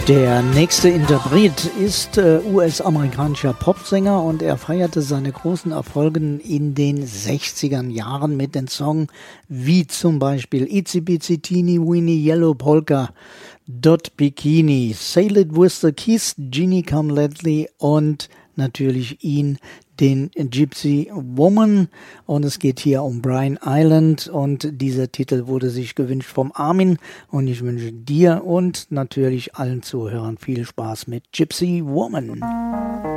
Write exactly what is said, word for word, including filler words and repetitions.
Der nächste Interpret ist äh, U S-amerikanischer Popsänger und er feierte seine großen Erfolge in den sechziger Jahren mit den Songs wie zum Beispiel Itsy Bitsy Teeny Weeny Yellow Polka, Dot Bikini, Sail It With The Kiss, Ginny Come Lately und natürlich ihn, den Gypsy Woman, und es geht hier um Brian Island und dieser Titel wurde sich gewünscht vom Armin und ich wünsche dir und natürlich allen Zuhörern viel Spaß mit Gypsy Woman.